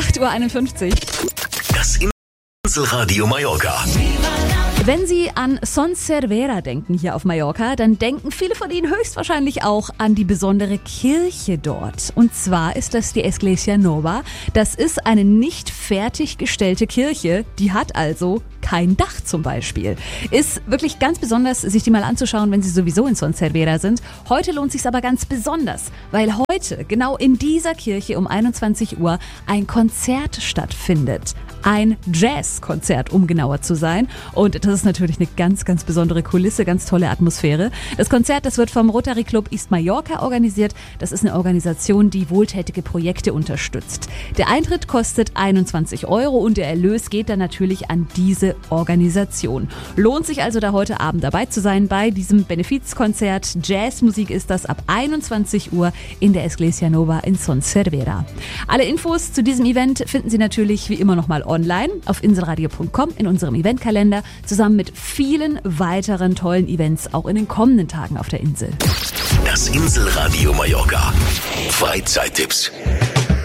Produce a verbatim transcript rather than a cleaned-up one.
acht Uhr einundfünfzig. Das Inselradio Mallorca. Wenn Sie an Son Servera denken hier auf Mallorca, dann denken viele von Ihnen höchstwahrscheinlich auch an die besondere Kirche dort. Und zwar ist das die Església Nova. Das ist eine nicht fertiggestellte Kirche, die hat also kein Dach zum Beispiel. Ist wirklich ganz besonders, sich die mal anzuschauen, wenn Sie sowieso in Son Servera sind. Heute lohnt es sich aber ganz besonders, weil heute genau in dieser Kirche um einundzwanzig Uhr ein Konzert stattfindet. Ein Jazzkonzert, um genauer zu sein. Und das ist natürlich eine ganz, ganz besondere Kulisse, ganz tolle Atmosphäre. Das Konzert, das wird vom Rotary Club East Mallorca organisiert. Das ist eine Organisation, die wohltätige Projekte unterstützt. Der Eintritt kostet einundzwanzig Euro und der Erlös geht dann natürlich an diese Organisation. Lohnt sich also da heute Abend dabei zu sein bei diesem Benefizkonzert. Jazzmusik ist das ab einundzwanzig Uhr in der Església Nova in Son Servera. Alle Infos zu diesem Event finden Sie natürlich wie immer nochmal online auf inselradio punkt com in unserem Eventkalender, zusammen mit vielen weiteren tollen Events auch in den kommenden Tagen auf der Insel. Das Inselradio Mallorca. Freizeittipps.